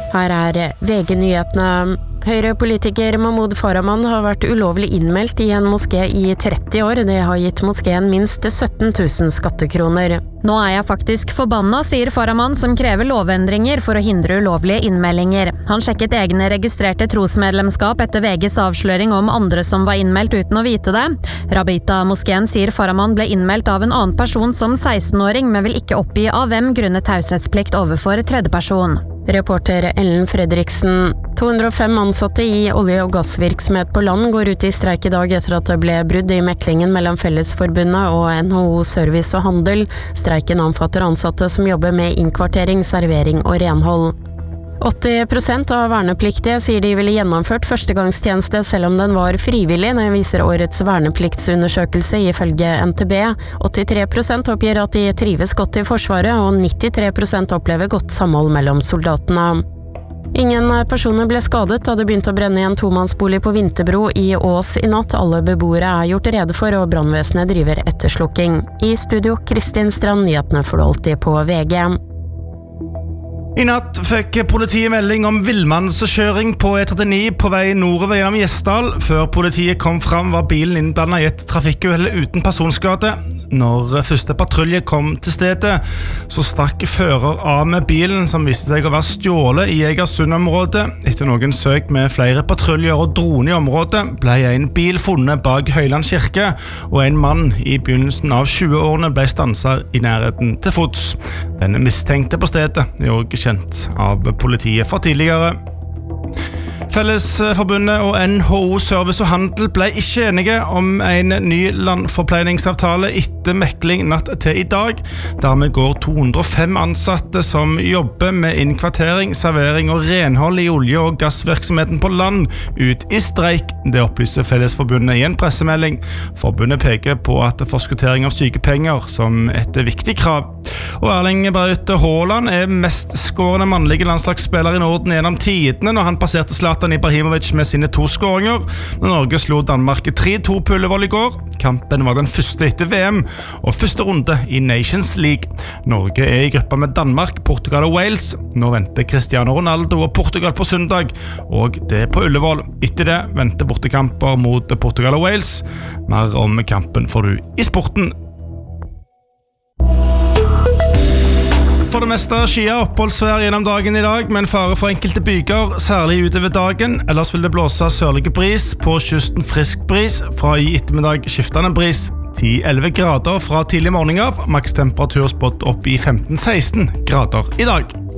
Her VG-nyhetene. Høyre-politiker Mahmoud Farahmand har vært ulovlig innmeldt i en moské i 30 år. Det har gitt moskeen minst 17 000 skattekroner. Nå jeg faktisk forbanna, sier Farahmand, som krever lovendringer for å hindre ulovlige innmeldinger. Han sjekket egne registrerte trosmedlemskap etter VGs avsløring om andre som var innmeldt uten å vite det. Rabita-moskeen sier Farahmand ble innmeldt av en annen person som 16-åring, men vil ikke oppgi av hvem grunnet taushetsplikt overfor tredjeperson. Reporter Ellen Fredriksen. 205 ansatte i olje- og gassvirksomhet på land går ut i streik i dag etter at det ble brudd i meklingen mellom Fellesforbundet og NHO Service og Handel. Streiken omfatter ansatte som jobber med innkvartering, servering og renhold. 80% av vernepliktige sier de ville gjennomført førstegangstjeneste selv om den var frivillig. Det viser årets vernepliktsundersøkelse ifølge NTB. 83% oppgir at de trives godt i Forsvaret, og 93% opplever godt samhold mellom soldatene. Ingen personer ble skadet da det begynte å brenne i en tomannsbolig på Vinterbro i Ås i natt. Alle beboere gjort rede for, og brannvesenet driver etterslukking. I studio, Kristin Strand, nyhetene får du alltid på VG. I natt fikk politiet melding om villmannskjøring på E39 på vei nordover gjennom Gjesdal. Før politiet kom fram var bilen innblandet i et trafikkuhell uten personskade. Når første patrulje kom til stedet, så stakk fører av med bilen, som viste seg å være stjålet i Egersund-området. Etter noen søk med flere patruljer og drone i området, ble en bil funnet bak Høyland kirke, og en mann i begynnelsen av 20-årene ble stanset i nærheten til fots. Den mistenkte på stedet også kjent av politiet for tidligere. Fellesforbundet og NHO Service og Handel ble ikke enige om en ny landforpleiningsavtale etter mekling natt til i dag. Dermed går 205 ansatte som jobber med innkvartering, servering og renhold i olje- og gassvirksomheten på land ut i streik. Det opplyser Fellesforbundet i en pressemelding. Forbundet peker på at forskuttering av sykepenger som et viktig krav. Og Erling Braut Haaland mest skårende mannlige landslagsspiller i Norden gjennom tidene når han passerte Zlatan Ibrahimovic med sine 2 skåringer. Når Norge slo Danmark 3-2 på Ullevål i går. Kampen var den første etter VM og første runde i Nations League. Norge i gruppa med Danmark, Portugal og Wales. Nå venter Cristiano Ronaldo og Portugal på søndag, og det på Ullevål. Etter det venter bortekamper mot Portugal og Wales. Mer om kampen får du i sporten. For det meste skia oppholdsvær gjennom dagen i dag, men fare for enkelte byger, særlig utover dagen. Ellers vil det blåse sørlige bris, på kysten frisk bris, fra i ettermiddag skiftende bris. 10-11 grader fra tidlig morgen av, maks temperatur spådd opp i 15-16 grader i dag.